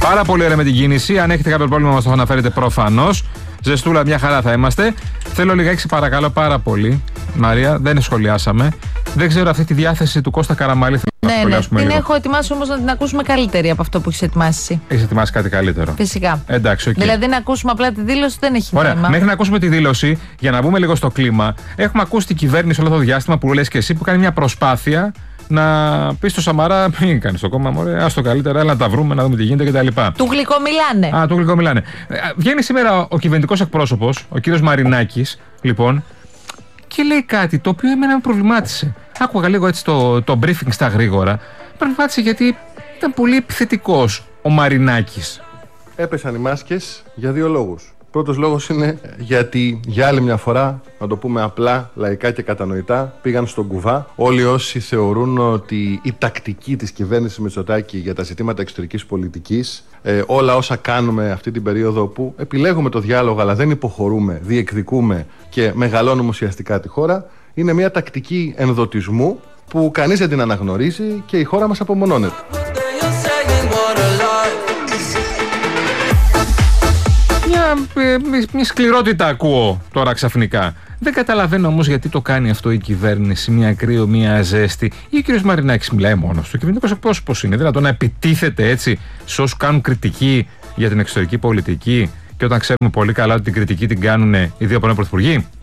Πάρα πολύ ωραία με την κίνηση. Αν έχετε κάποιο πρόβλημα, μας το αναφέρετε προφανώς. Ζεστούλα, μια χαρά θα είμαστε. Θέλω λιγάκι, παρακαλώ πάρα πολύ. Μαρία, δεν σχολιάσαμε. Δεν ξέρω αυτή τη διάθεση του Κώστα Καραμαλή. Ναι, την έχω ετοιμάσει όμως να την ακούσουμε καλύτερη από αυτό που έχεις ετοιμάσει. Έχεις ετοιμάσει κάτι καλύτερο. Φυσικά. Εντάξει, okay. Δηλαδή να ακούσουμε απλά τη δήλωση δεν έχει ωραία, νόημα. Μέχρι να ακούσουμε τη δήλωση, για να μπούμε λίγο στο κλίμα, έχουμε ακούσει την κυβέρνηση όλο το διάστημα που λες και εσύ που κάνει μια προσπάθεια να πει στο Σαμαρά: μην κάνει το κόμμα, μωρέ, άστο καλύτερα, έλα να τα βρούμε, να δούμε τι γίνεται κτλ. Του γλυκομιλάνε. Του γλυκομιλάνε. Βγαίνει σήμερα ο κυβερνητικός εκπρόσωπος, ο κύριος Μαρινάκης, λοιπόν, και λέει κάτι το οποίο εμένα με προβλημάτισε. Άκουγα λίγο έτσι το briefing στα γρήγορα. Με προβλημάτισε γιατί ήταν πολύ επιθετικός ο Μαρινάκης. Έπεσαν οι μάσκες για δύο λόγους. Πρώτος λόγος είναι γιατί για άλλη μια φορά, να το πούμε απλά, λαϊκά και κατανοητά, πήγαν στον κουβά. Όλοι όσοι θεωρούν ότι η τακτική της κυβέρνησης Μητσοτάκη για τα ζητήματα εξωτερικής πολιτικής, όλα όσα κάνουμε αυτή την περίοδο που επιλέγουμε το διάλογο αλλά δεν υποχωρούμε, διεκδικούμε και μεγαλώνουμε ουσιαστικά τη χώρα, είναι μια τακτική ενδοτισμού που κανείς δεν την αναγνωρίζει και η χώρα μας απομονώνεται. Μια σκληρότητα ακούω τώρα ξαφνικά. Δεν καταλαβαίνω όμως γιατί το κάνει αυτό η κυβέρνηση, μια κρύο, μια ζέστη. Ή ο κ. Μαρινάκης μιλάει μόνος του. Ο κυβερνητικός εκπρόσωπος είναι δυνατόν να επιτίθεται έτσι σε όσους κάνουν κριτική για την εξωτερική πολιτική και όταν ξέρουμε πολύ καλά ότι την κριτική την κάνουν οι δύο πρώην πρωθυπουργοί.